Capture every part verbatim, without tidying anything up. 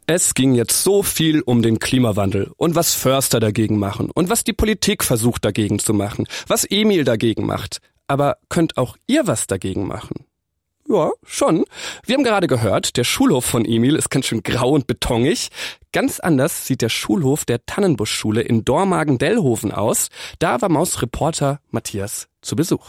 Es ging jetzt so viel um den Klimawandel und was Förster dagegen machen und was die Politik versucht dagegen zu machen, was Emil dagegen macht. Aber könnt auch ihr was dagegen machen? Ja, schon. Wir haben gerade gehört, der Schulhof von Emil ist ganz schön grau und betonig. Ganz anders sieht der Schulhof der Tannenbuschschule in Dormagen-Dellhoven aus. Da war Mausreporter Matthias zu Besuch.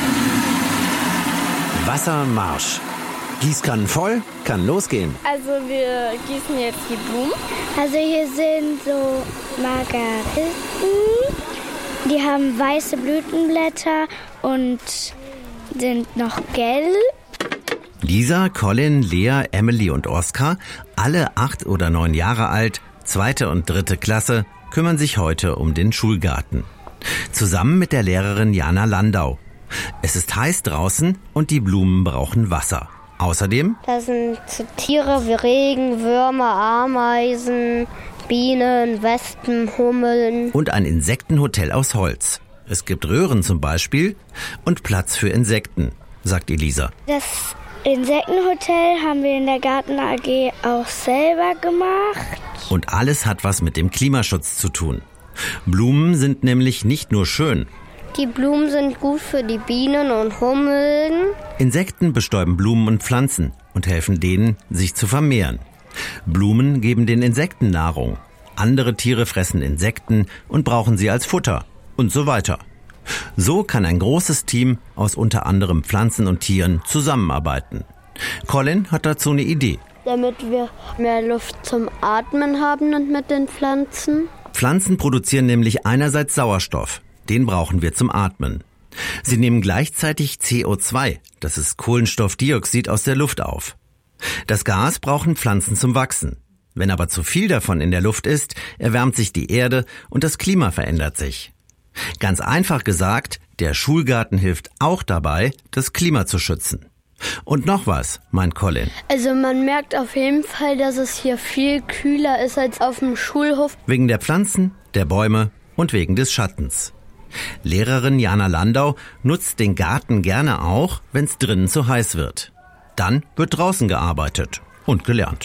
Wassermarsch. Gießkannen voll, kann losgehen. Also wir gießen jetzt die Blumen. Also hier sind so Margariten. Die haben weiße Blütenblätter und sind noch gelb. Lisa, Colin, Lea, Emily und Oskar, alle acht oder neun Jahre alt, zweite und dritte Klasse, kümmern sich heute um den Schulgarten. Zusammen mit der Lehrerin Jana Landau. Es ist heiß draußen und die Blumen brauchen Wasser. Außerdem? Da sind Tiere wie Regenwürmer, Ameisen, Bienen, Wespen, Hummeln. Und ein Insektenhotel aus Holz. Es gibt Röhren zum Beispiel und Platz für Insekten, sagt Elisa. Das Insektenhotel haben wir in der Garten-A G auch selber gemacht. Und alles hat was mit dem Klimaschutz zu tun. Blumen sind nämlich nicht nur schön. Die Blumen sind gut für die Bienen und Hummeln. Insekten bestäuben Blumen und Pflanzen und helfen denen, sich zu vermehren. Blumen geben den Insekten Nahrung. Andere Tiere fressen Insekten und brauchen sie als Futter und so weiter. So kann ein großes Team aus unter anderem Pflanzen und Tieren zusammenarbeiten. Colin hat dazu eine Idee. Damit wir mehr Luft zum Atmen haben und mit den Pflanzen. Pflanzen produzieren nämlich einerseits Sauerstoff. Den brauchen wir zum Atmen. Sie nehmen gleichzeitig C O zwei, das ist Kohlenstoffdioxid, aus der Luft auf. Das Gas brauchen Pflanzen zum Wachsen. Wenn aber zu viel davon in der Luft ist, erwärmt sich die Erde und das Klima verändert sich. Ganz einfach gesagt, der Schulgarten hilft auch dabei, das Klima zu schützen. Und noch was, meint Colin. Also man merkt auf jeden Fall, dass es hier viel kühler ist als auf dem Schulhof. Wegen der Pflanzen, der Bäume und wegen des Schattens. Lehrerin Jana Landau nutzt den Garten gerne auch, wenn es drinnen zu heiß wird. Dann wird draußen gearbeitet und gelernt.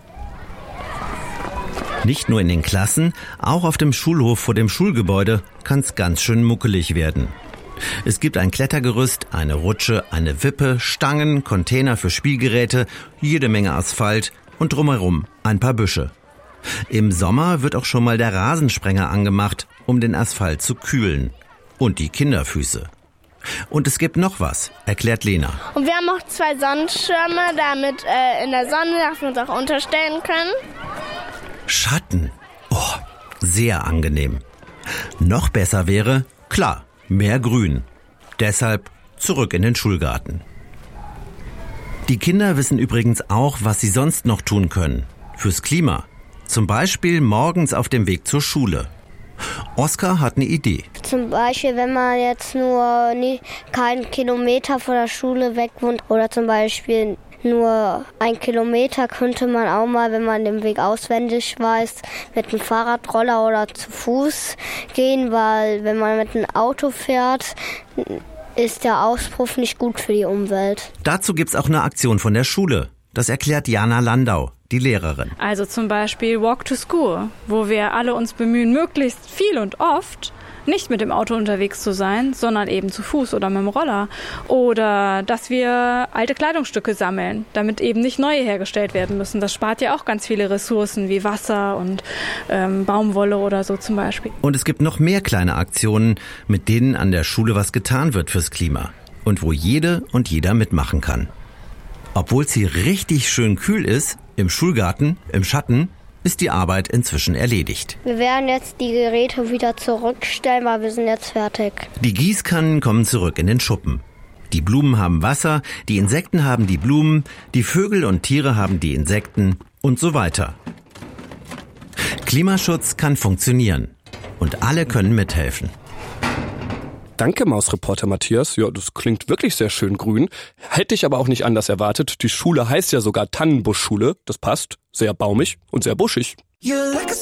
Nicht nur in den Klassen, auch auf dem Schulhof vor dem Schulgebäude kann es ganz schön muckelig werden. Es gibt ein Klettergerüst, eine Rutsche, eine Wippe, Stangen, Container für Spielgeräte, jede Menge Asphalt und drumherum ein paar Büsche. Im Sommer wird auch schon mal der Rasensprenger angemacht, um den Asphalt zu kühlen. Und die Kinderfüße. Und es gibt noch was, erklärt Lena. Und wir haben auch zwei Sonnenschirme, damit äh, in der Sonne, dass wir uns auch unterstellen können. Schatten. Oh, sehr angenehm. Noch besser wäre, klar, mehr Grün. Deshalb zurück in den Schulgarten. Die Kinder wissen übrigens auch, was sie sonst noch tun können. Fürs Klima. Zum Beispiel morgens auf dem Weg zur Schule. Oskar hat eine Idee. Zum Beispiel, wenn man jetzt nur nie, keinen Kilometer von der Schule weg wohnt oder zum Beispiel nur ein Kilometer, könnte man auch mal, wenn man den Weg auswendig weiß, mit dem Fahrradroller oder zu Fuß gehen, weil wenn man mit dem Auto fährt, ist der Auspuff nicht gut für die Umwelt. Dazu gibt's auch eine Aktion von der Schule. Das erklärt Jana Landau, die Lehrerin. Also zum Beispiel Walk to School, wo wir alle uns bemühen, möglichst viel und oft nicht mit dem Auto unterwegs zu sein, sondern eben zu Fuß oder mit dem Roller. Oder dass wir alte Kleidungsstücke sammeln, damit eben nicht neue hergestellt werden müssen. Das spart ja auch ganz viele Ressourcen wie Wasser und ähm, Baumwolle oder so zum Beispiel. Und es gibt noch mehr kleine Aktionen, mit denen an der Schule was getan wird fürs Klima. Und wo jede und jeder mitmachen kann. Obwohl es hier richtig schön kühl ist, im Schulgarten, im Schatten, ist die Arbeit inzwischen erledigt. Wir werden jetzt die Geräte wieder zurückstellen, weil wir sind jetzt fertig. Die Gießkannen kommen zurück in den Schuppen. Die Blumen haben Wasser, die Insekten haben die Blumen, die Vögel und Tiere haben die Insekten und so weiter. Klimaschutz kann funktionieren und alle können mithelfen. Danke, Mausreporter Matthias. Ja, das klingt wirklich sehr schön grün. Hätte ich aber auch nicht anders erwartet. Die Schule heißt ja sogar Tannenbuschschule. Das passt. Sehr baumig und sehr buschig.